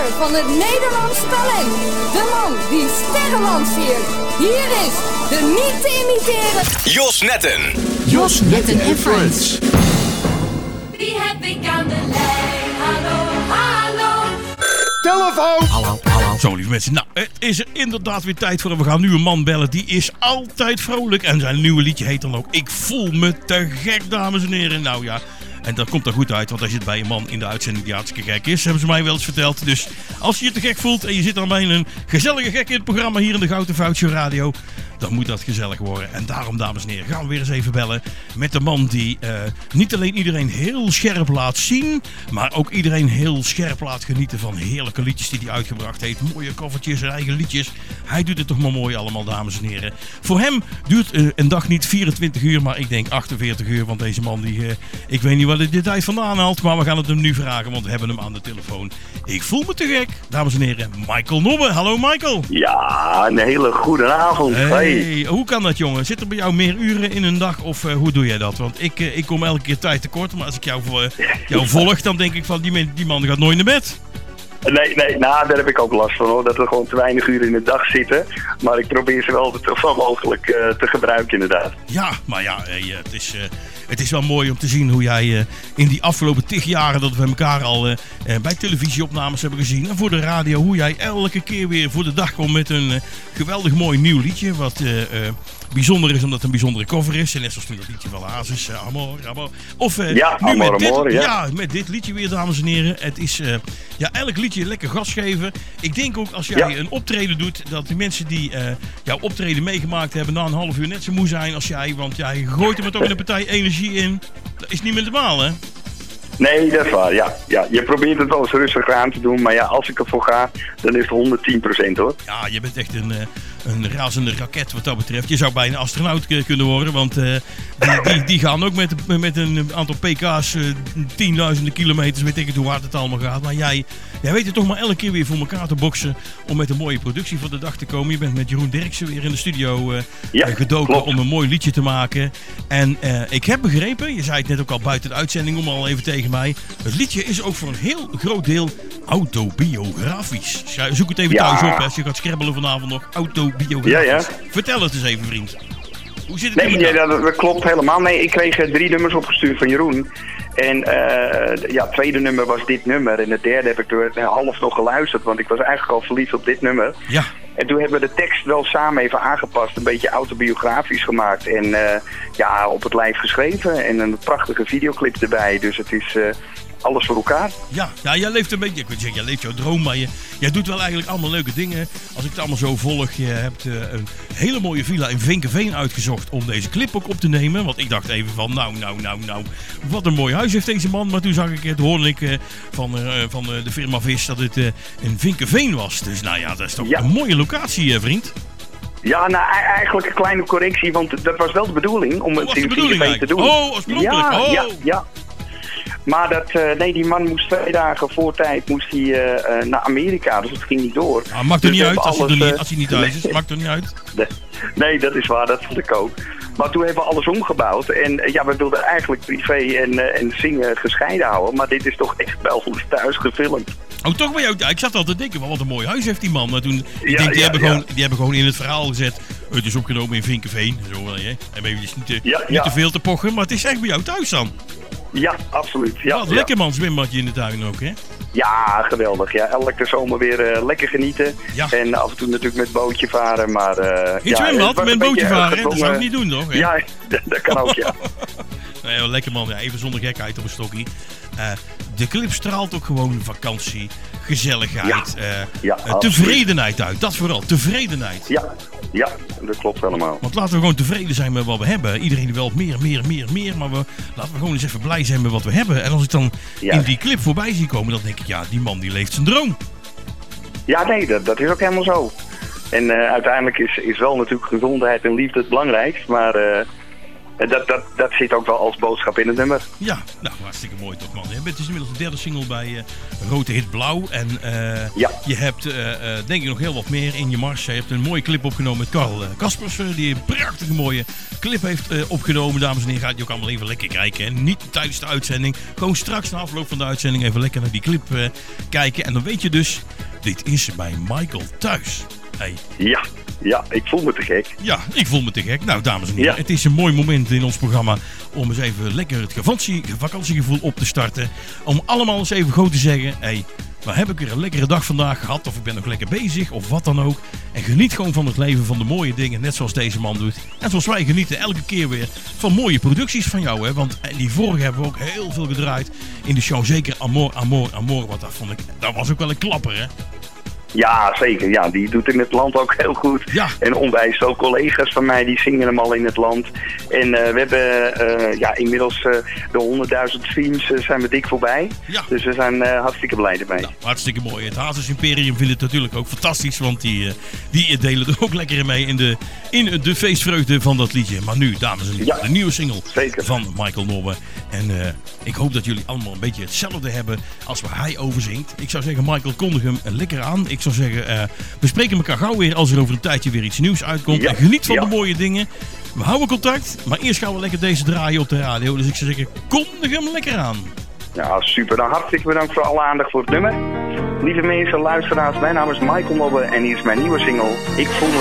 van het Nederlands talent. De man die sterren lanceert. Hier is de niet te imiteren Jos Netten. Jos Netten en Friends. Wie heb ik aan de lijn? Hallo, hallo. Telefoon! Hallo. Zo, lieve mensen. Nou, het is er inderdaad weer tijd voor. We gaan nu een man bellen. Die is altijd vrolijk. En zijn nieuwe liedje heet dan ook Ik voel me te gek, dames en heren. Nou ja, en dat komt er goed uit. Want als je het bij een man in de uitzending die hartstikke gek is, hebben ze mij wel eens verteld. Dus als je je te gek voelt en je zit dan bij een gezellige gek in het programma hier in de Gouden Foutje Radio, dan moet dat gezellig worden. En daarom, dames en heren, gaan we weer eens even bellen met de man die niet alleen iedereen heel scherp laat zien, maar ook iedereen heel scherp laat genieten van heerlijke liedjes die hij uitgebracht heeft. Mooie covertjes, zijn eigen liedjes. Hij doet het toch maar mooi allemaal, dames en heren. Voor hem duurt een dag niet 24 uur, maar ik denk 48 uur. Want deze man, ik weet niet wat hij dit tijd vandaan haalt, maar we gaan het hem nu vragen, want we hebben hem aan de telefoon. Ik voel me te gek, dames en heren. Michael Nobbe. Hallo Michael. Ja, een hele goede avond. Hey, hoe kan dat, jongen? Zit er bij jou meer uren in een dag of hoe doe jij dat? Want ik kom elke keer tijd tekort, maar als ik jou volg, dan denk ik van die man gaat nooit naar bed. Nee, nou, daar heb ik ook last van hoor. Dat er gewoon te weinig uren in de dag zitten. Maar ik probeer ze wel zoveel mogelijk te gebruiken inderdaad. Ja, maar ja, het is wel mooi om te zien hoe jij in die afgelopen 10 jaren dat we elkaar al bij televisieopnames hebben gezien. En voor de radio, hoe jij elke keer weer voor de dag komt met een geweldig mooi nieuw liedje. Wat bijzonder is omdat het een bijzondere cover is. En net zoals toen dat liedje van Hazes, Amor. Of ja, nu Amor, met dit, Amor, ja, met dit liedje weer, dames en heren. Het is elk liedje lekker gas geven. Ik denk ook als jij een optreden doet, dat de mensen die jouw optreden meegemaakt hebben na een half uur net zo moe zijn als jij. Want jij gooit er met ook in de partij energie in. Dat is niet meer normaal, hè? Nee, dat is waar, ja. Je probeert het wel eens rustig aan te doen, maar ja, als ik ervoor ga, dan is het 110% hoor. Ja, je bent echt een razende raket wat dat betreft. Je zou bijna astronaut kunnen worden, want die gaan ook met een aantal pk's, tienduizenden kilometers, weet ik het hoe hard het allemaal gaat. Maar jij weet het toch maar elke keer weer voor elkaar te boksen om met een mooie productie voor de dag te komen. Je bent met Jeroen Derksen weer in de studio gedoken om een mooi liedje te maken. En ik heb begrepen, je zei het net ook al buiten de uitzending om al even tegen mij, het liedje is ook voor een heel groot deel autobiografisch. Zoek het even thuis op, als je gaat scrabbelen vanavond nog. Autobiografisch. Ja. Vertel het eens even, vriend. Hoe zit het Nee, dat klopt helemaal. Nee, ik kreeg 3 nummers opgestuurd van Jeroen. En het tweede nummer was dit nummer. En het derde heb ik er half nog geluisterd, want ik was eigenlijk al verliefd op dit nummer. Ja. En toen hebben we de tekst wel samen even aangepast, een beetje autobiografisch gemaakt. En op het lijf geschreven en een prachtige videoclip erbij. Dus het is alles voor elkaar. Ja, jij leeft een beetje, ik wil zeggen, jij leeft jouw droom, maar jij doet wel eigenlijk allemaal leuke dingen. Als ik het allemaal zo volg, je hebt een hele mooie villa in Vinkeveen uitgezocht om deze clip ook op te nemen. Want ik dacht even van, nou, wat een mooi huis heeft deze man. Maar toen hoorde ik van de firma Vis dat het in Vinkeveen was. Dus nou ja, dat is toch een mooie locatie, vriend. Ja, nou eigenlijk een kleine correctie, want dat was wel de bedoeling om het in Vinkeveen te doen. Oh, oorspronkelijk. Ja. Maar die man moest 2 dagen voor tijd naar Amerika, dus het ging niet door. Maakt er niet uit als hij niet thuis is, maakt er niet uit. Nee, dat is waar, dat vond ik ook. Maar toen hebben we alles omgebouwd en we wilden eigenlijk privé en zingen gescheiden houden. Maar dit is toch echt wel thuis gefilmd. Oh, toch bij jou? Ik zat al te denken, wat een mooi huis heeft die man. Maar toen, die hebben gewoon in het verhaal gezet, het is opgenomen in Vinkeveen. Zo, en eventjes niet te veel te pochen, maar het is echt bij jou thuis dan. Ja, absoluut. Ja, lekker man, zwembadje in de tuin ook, hè? Ja, geweldig. Ja, elke zomer weer lekker genieten. Ja. En af en toe natuurlijk met bootje varen, maar... in het zwembad met bootje varen, hè? Dat zou ik niet doen, toch? Hè? Ja, dat kan ook, ja. Nee, lekker man. Ja, even zonder gekheid op een stokkie. De clip straalt ook gewoon vakantie, gezelligheid, tevredenheid uit. Dat vooral, tevredenheid. Ja, dat klopt helemaal. Want laten we gewoon tevreden zijn met wat we hebben. Iedereen wil meer, maar laten we gewoon eens even blij zijn met wat we hebben. En als ik dan in die clip voorbij zie komen, dan denk ik, die man die leeft zijn droom. Ja, nee, dat is ook helemaal zo. En uiteindelijk is wel natuurlijk gezondheid en liefde het belangrijkst. Maar Dat zit ook wel als boodschap in het nummer. Ja, nou hartstikke mooi toch man. Het is inmiddels de derde single bij Rode Hit Blauw. En je hebt denk ik nog heel wat meer in je mars. Je hebt een mooie clip opgenomen met Karl Kaspers. Die een prachtige mooie clip heeft opgenomen. Dames en heren, gaat je ook allemaal even lekker kijken. En niet tijdens de uitzending. Gewoon straks na afloop van de uitzending even lekker naar die clip kijken. En dan weet je dus, dit is bij Michael thuis. Hey. Ja, ik voel me te gek. Ja, ik voel me te gek. Nou, dames en heren, het is een mooi moment in ons programma om eens even lekker het vakantiegevoel op te starten. Om allemaal eens even goed te zeggen, hey, maar heb ik weer een lekkere dag vandaag gehad, of ik ben nog lekker bezig, of wat dan ook. En geniet gewoon van het leven, van de mooie dingen, net zoals deze man doet. En zoals wij genieten elke keer weer van mooie producties van jou, hè. Want die vorige hebben we ook heel veel gedraaid in de show. Zeker Amor, Amor, Amor, wat dat was ook wel een klapper, hè. Ja, zeker. Ja, die doet in het land ook heel goed. Ja. En onwijs veel collega's van mij, die zingen hem al in het land. En we hebben inmiddels de 100.000 streams zijn we dik voorbij. Ja. Dus we zijn hartstikke blij ermee. Nou, hartstikke mooi. Het Hazes Imperium vindt het natuurlijk ook fantastisch. Want die delen er ook lekker in mee in de feestvreugde van dat liedje. Maar nu, dames en heren, de nieuwe single van Michael Nobbe. En ik hoop dat jullie allemaal een beetje hetzelfde hebben als waar hij over zingt. Ik zou zeggen, Michael, kondig hem lekker aan. Ik zou zeggen, we spreken elkaar gauw weer als er over een tijdje weer iets nieuws uitkomt. Ja. En geniet van de mooie dingen. We houden contact, maar eerst gaan we lekker deze draaien op de radio. Dus ik zou zeggen, kondig hem lekker aan. Ja, super. Dan hartelijk bedankt voor alle aandacht voor het nummer. Lieve mensen, luisteraars, mijn naam is Michael Nobbe en hier is mijn nieuwe single. Ik voel me